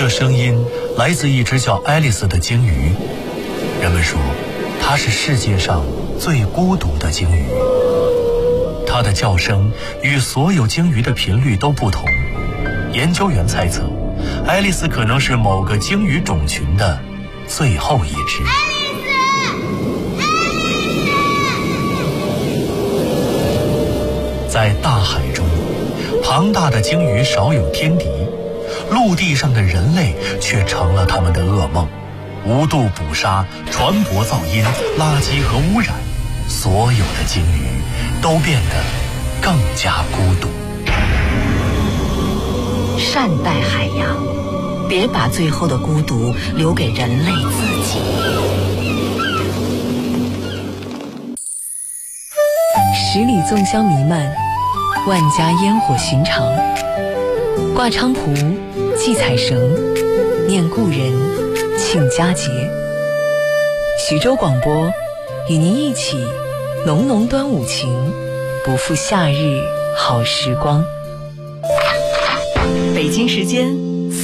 声音来自一只叫爱丽丝的鲸鱼。人们说，它是世界上最孤独的鲸鱼。它的叫声与所有鲸鱼的频率都不同。研究员猜测，爱丽丝可能是某个鲸鱼种群的最后一只。在大海中，庞大的鲸鱼少有天敌，陆地上的人类却成了他们的噩梦。无度捕杀、船舶噪音、垃圾和污染，所有的鲸鱼都变得更加孤独。 善待海洋，别把最后的孤独留给人类自己。 十里粽香弥漫，万家烟火寻常。挂菖蒲，系彩绳，念故人，庆佳节。徐州广播与您一起浓浓端午情，不负夏日好时光。北京时间